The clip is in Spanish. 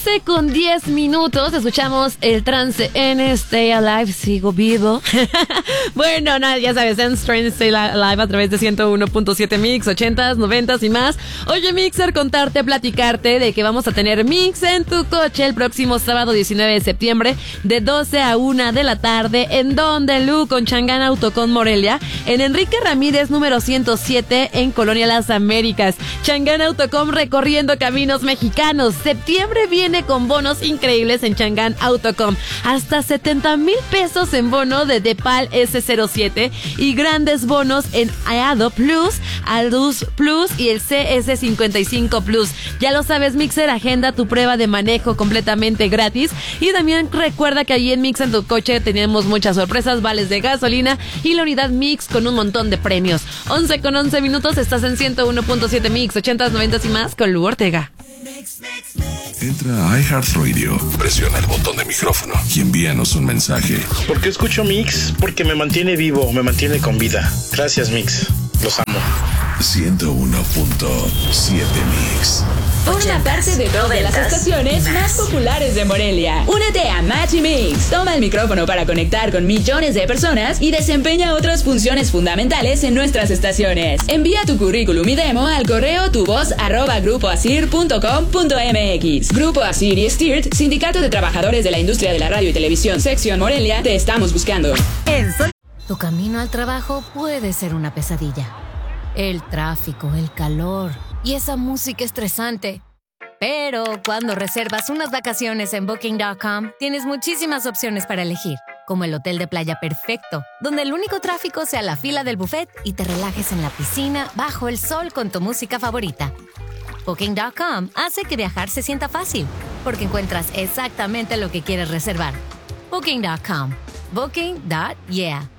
11:10. Escuchamos el trance en Stay Alive. Sigo vivo. Bueno, nada, ya sabes, en Stay Alive a través de 101.7 Mix, 80s, 90s y más. Oye, Mixer, platicarte de que vamos a tener Mix en tu coche el próximo sábado 19 de septiembre de 12 a 1 de la tarde. ¿En donde, Lu? Con Changán Autocom Morelia, en Enrique Ramírez número 107 en Colonia Las Américas. Changán Autocom recorriendo caminos mexicanos. Septiembre viene con bonos increíbles en Changán Autocom. Hasta 70,000 pesos en bono de Depal S07 y grandes bonos en Aado Plus, Aldus Plus y el CS55 Plus. Ya lo sabes, Mixer, agenda tu prueba de manejo completamente gratis. Y también recuerda que allí en Mix en tu coche tenemos muchas sorpresas, vales de gasolina y la unidad Mix con un montón de premios. 11:11, estás en 101.7 Mix, 80s, 90s y más con Lu Ortega. Entra a iHeartRadio, presiona el botón de micrófono y envíanos un mensaje. ¿Por qué escucho Mix? Porque me mantiene vivo, me mantiene con vida. Gracias, Mix. Los amo. 101.7 Mix. Forma parte de dos de las estaciones más populares de Morelia. Únete a Match Mix. Toma el micrófono para conectar con millones de personas y desempeña otras funciones fundamentales en nuestras estaciones. Envía tu currículum y demo al correo tuvoz@grupoasir.com.mx. Grupo Asir y Stirt, Sindicato de Trabajadores de la Industria de la Radio y Televisión, Sección Morelia, te estamos buscando. Tu camino al trabajo puede ser una pesadilla. El tráfico, el calor y esa música estresante. Pero cuando reservas unas vacaciones en Booking.com, tienes muchísimas opciones para elegir, como el hotel de playa perfecto, donde el único tráfico sea la fila del buffet y te relajes en la piscina bajo el sol con tu música favorita. Booking.com hace que viajar se sienta fácil, porque encuentras exactamente lo que quieres reservar. Booking.com. Booking.yeah.